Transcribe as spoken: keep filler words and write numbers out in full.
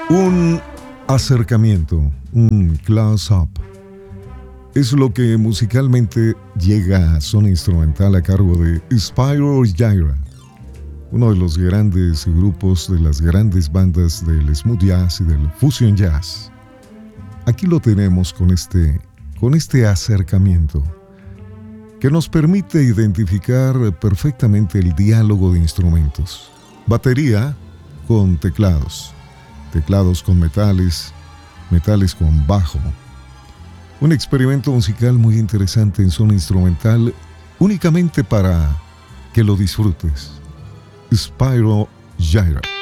Un acercamiento, un close-up, es lo que musicalmente llega a zona instrumental a cargo de Spyro Gyra, uno de los grandes grupos de las grandes bandas del smooth jazz y del fusion jazz. Aquí lo tenemos con este, con este acercamiento que nos permite identificar perfectamente el diálogo de instrumentos. Batería con teclados, teclados con metales, metales con bajo. Un experimento musical muy interesante en zona instrumental, únicamente para que lo disfrutes. Spyro Gyra.